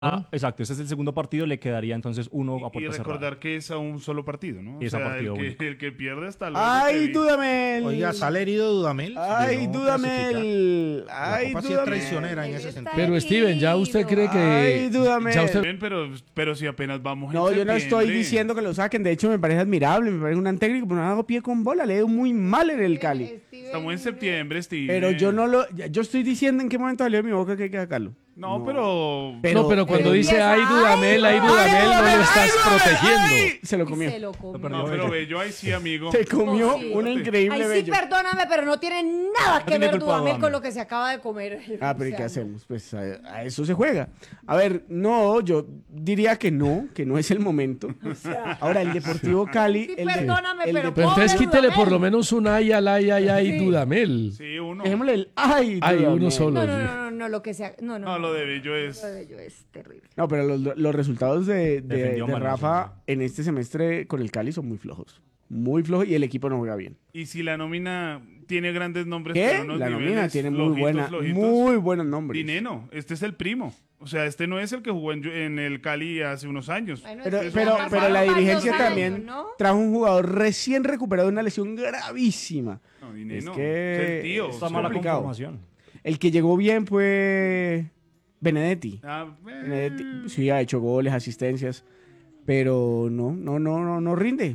Exacto, este es el segundo partido, le quedaría entonces uno a Y puerta cerrada. recordar que es a un solo partido, ¿no? Y es a partido el que pierde hasta luego. ¡Ay, que- Dudamel! Oiga, sale herido Dudamel. ¡Ay, de no Dudamel! clasificar. ¡Ay, La Copa sí es Dudamel! traicionera en ese sentido. Pero Steven, ¿ya usted cree que Ay, Dudamel. ya usted Bien, pero si apenas vamos No, en yo no estoy septiembre. diciendo que lo saquen. De hecho, me parece admirable. Me parece un gran técnico, pero no hago pie con bola. Le he ido muy mal en el Cali. Estamos en septiembre, Steve. Pero yo no lo... Yo estoy diciendo en qué momento salió de mi boca que hay que sacarlo. No, pero... no, pero cuando pero dice empieza, ay Dudamel, no lo estás protegiendo. Se lo comió. Se lo comió. No, pero Bello, ahí sí, amigo. Se comió No, sí. una increíble Ay, sí, bello. perdóname, pero no tiene nada que tiene ver culpa Dudamel Dudamel. con lo que se acaba de comer. Ah, pero ¿y O qué sea, hacemos? Pues a eso se juega. A ver, no, yo diría que no es el momento. Ahora, el Deportivo Cali... Sí, el de- perdóname, el pero de- Pero entonces Pobre quítele Dudamel. por lo menos un ay al ay Dudamel. Sí, uno. Dejémosle el... ¡Ay, Ay, Dudamel! uno solo. No, lo que sea. No, No, lo de Bello es... Lo de Bello es terrible. No, pero los resultados de Defendió mal, Rafa en este semestre con el Cali son muy flojos. Muy flojos y el equipo no juega bien. Y si la nómina tiene grandes nombres, ¿Qué? pero unos La nómina niveles tiene muy flojitos. buenos nombres. Dineno, este es el primo. O sea, este no es el que jugó en el Cali hace unos años. Bueno, Pero, eso pero, ya pero pasaron la varios dirigencia años, también ¿no? trajo un jugador recién recuperado de una lesión gravísima. No, Dineno, Es que es el tío. está Está o sea, mala complicado. conformación. El que llegó bien fue Benedetti. Benedetti. Sí, ha hecho goles, asistencias, pero no rinde.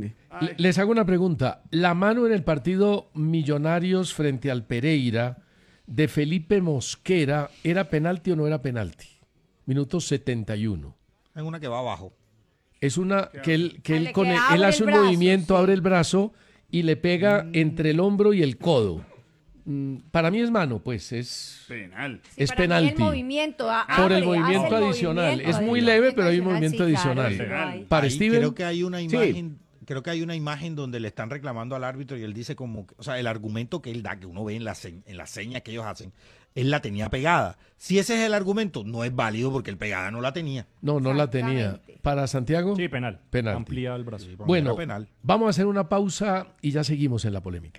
Les hago una pregunta. La mano en el partido Millonarios frente al Pereira de Felipe Mosquera, ¿era penalti o no era penalti? Minuto 71. Es una que va abajo. Es una que él Vale, con que él abre hace el un brazo, movimiento, sí. abre el brazo y le pega entre el hombro y el codo. Para mí es mano, pues es Penal. es Para mí penalti. el movimiento, Por el hace movimiento adicional. Es muy leve, pero hay un movimiento adicional. Penal. Para Ahí Steven, creo que hay una imagen. Creo que hay una imagen donde le están reclamando al árbitro y él dice como, o sea, el argumento que él da, que uno ve en la seña que ellos hacen, él la tenía pegada. Si ese es el argumento, no es válido porque el pegada no la tenía. no la tenía. Exactamente. Para Santiago, Sí, penal. Penalti. Amplía el brazo. bueno, Era penal. vamos a hacer una pausa y ya seguimos en la polémica.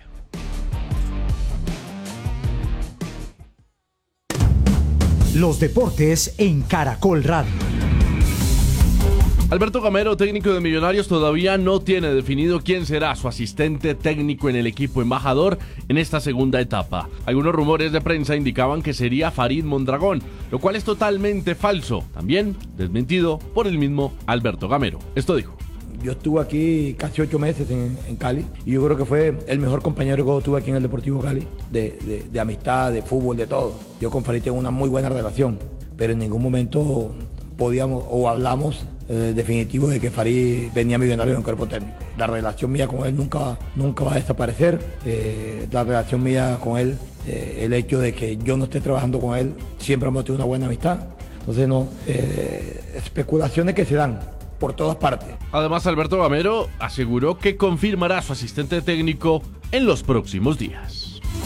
Los deportes en Caracol Radio. Alberto Gamero, técnico de Millonarios, todavía no tiene definido quién será su asistente técnico en el equipo embajador en esta segunda etapa. Algunos rumores de prensa indicaban que sería Farid Mondragón, lo cual es totalmente falso, también desmentido por el mismo Alberto Gamero. Esto dijo. Yo estuve aquí casi 8 meses en Cali y yo creo que fue el mejor compañero que yo tuve aquí en el Deportivo Cali, de amistad, de fútbol, de todo. Yo con Farid tengo una muy buena relación, pero en ningún momento podíamos o hablamos definitivo de que Farid venía millonario en el cuerpo técnico. La relación mía con él nunca va a desaparecer. La relación mía con él, el hecho de que yo no esté trabajando con él, siempre hemos tenido una buena amistad. Entonces, especulaciones que se dan por todas partes. Además, Alberto Gamero aseguró que confirmará a su asistente técnico en los próximos días.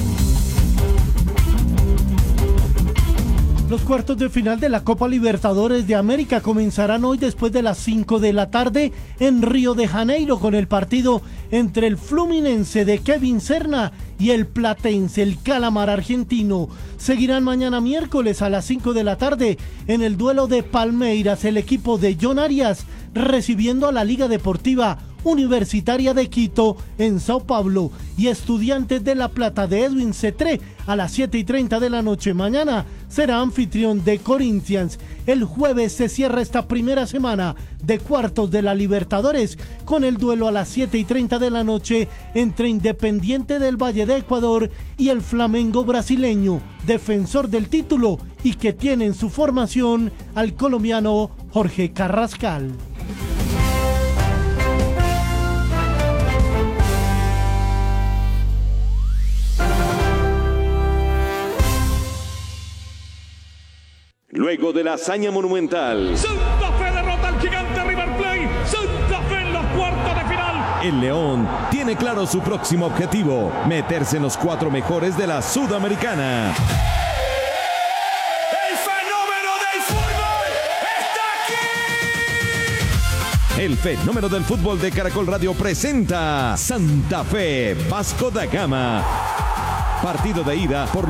Los cuartos de final de la Copa Libertadores de América comenzarán hoy después de las 5 de la tarde en Río de Janeiro con el partido entre el Fluminense de Kevin Serna y el Platense, el Calamar argentino. Seguirán mañana miércoles a las 5 de la tarde en el duelo de Palmeiras, el equipo de John Arias recibiendo a la Liga Deportiva Universitaria de Quito en Sao Paulo y Estudiantes de La Plata de Edwin Cetré a las 7:30 de la noche. Mañana será anfitrión de Corinthians. El jueves se cierra esta primera semana de cuartos de la Libertadores con el duelo a las 7:30 de la noche entre Independiente del Valle de Ecuador y el Flamengo brasileño, defensor del título y que tiene en su formación al colombiano Jorge Carrascal. Luego de la hazaña monumental, Santa Fe derrota al gigante River Plate. Santa Fe en los cuartos de final. el León tiene claro su próximo objetivo, meterse en los 4 mejores de la Sudamericana. El fenómeno del fútbol está aquí. El fenómeno del fútbol de Caracol Radio presenta Santa Fe Vasco da Gama. Partido de ida por